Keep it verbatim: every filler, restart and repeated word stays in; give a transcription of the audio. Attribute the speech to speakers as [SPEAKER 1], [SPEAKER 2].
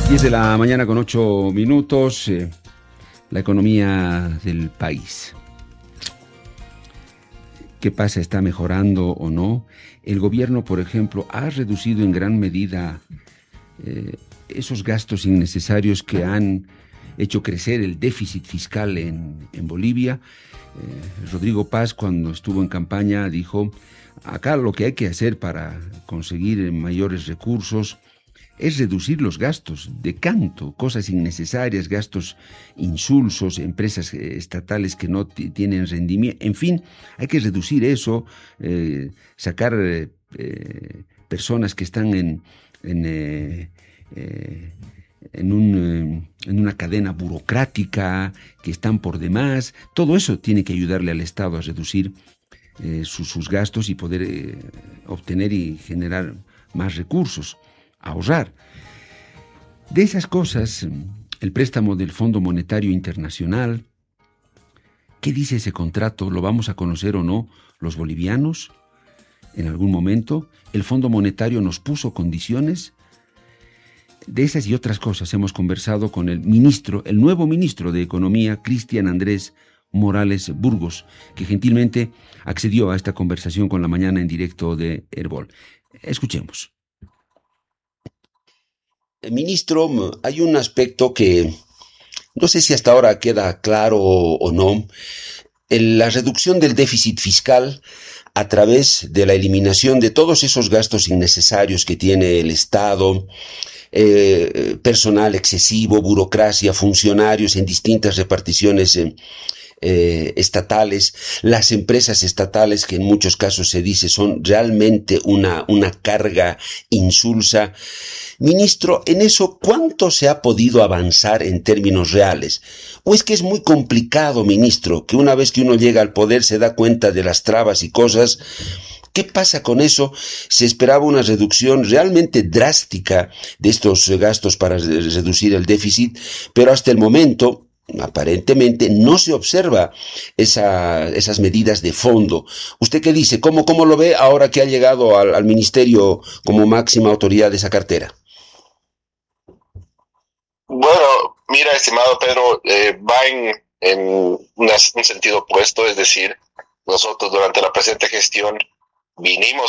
[SPEAKER 1] diez de la mañana con ocho minutos, eh, la economía del país. ¿Qué pasa? ¿Está mejorando o no? El gobierno, por ejemplo, ha reducido en gran medida eh, esos gastos innecesarios que han hecho crecer el déficit fiscal en, en Bolivia. Eh, Rodrigo Paz, cuando estuvo en campaña, dijo: acá lo que hay que hacer para conseguir mayores recursos es reducir los gastos de canto, cosas innecesarias, gastos insulsos, empresas estatales que no t- tienen rendimiento, en fin, hay que reducir eso, eh, sacar eh, eh, personas que están en, en, eh, eh, en, un, eh, en una cadena burocrática, que están por demás. Todo eso tiene que ayudarle al Estado a reducir eh, sus, sus gastos y poder eh, obtener y generar más recursos, ahorrar. De esas cosas, el préstamo del Fondo Monetario Internacional, ¿qué dice ese contrato? ¿Lo vamos a conocer o no los bolivianos en algún momento? ¿El Fondo Monetario nos puso condiciones? De esas y otras cosas hemos conversado con el ministro, el nuevo ministro de Economía, Cristian Andrés Morales Burgos, que gentilmente accedió a esta conversación con La Mañana en directo de Herbol. Escuchemos. Ministro, hay un aspecto que no sé si hasta ahora queda claro o no: el- la reducción del déficit fiscal a través de la eliminación de todos esos gastos innecesarios que tiene el Estado, eh, personal excesivo, burocracia, funcionarios en distintas reparticiones eh, eh, estatales, las empresas estatales, que en muchos casos se dice son realmente una, una carga insulsa. Ministro, en eso, ¿cuánto se ha podido avanzar en términos reales? ¿O es que es muy complicado, ministro, que una vez que uno llega al poder se da cuenta de las trabas y cosas? ¿Qué pasa con eso? Se esperaba una reducción realmente drástica de estos gastos para reducir el déficit, pero hasta el momento, aparentemente, no se observa esa, esas medidas de fondo. ¿Usted qué dice? ¿Cómo, cómo lo ve ahora que ha llegado al, al ministerio como máxima autoridad de esa cartera?
[SPEAKER 2] Bueno, mira, estimado Pedro, eh, va en, en una- un sentido opuesto, es decir, nosotros durante la presente gestión vinimos